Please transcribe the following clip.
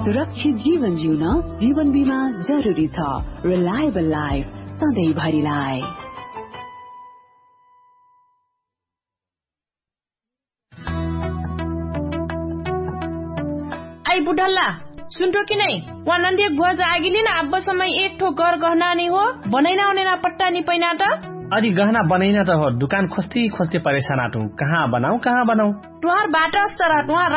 सुरक्षित जीवन जिउन जीवन बीमा जरुरी छ। Reliable life सधैँभरिलाई। आई बुढल्ला सुन्टो कि नै वहाँ नन्दी बुवा जागिली न अब समय एक ठो घर गहना नि हो बनैना ओनेना पट्टा नि पैना त अरे गहना बनैना त हो दुकान खोस्ती परेशान आटू कहाँ बनाऊ तुहार बाटा अस्तर तुहार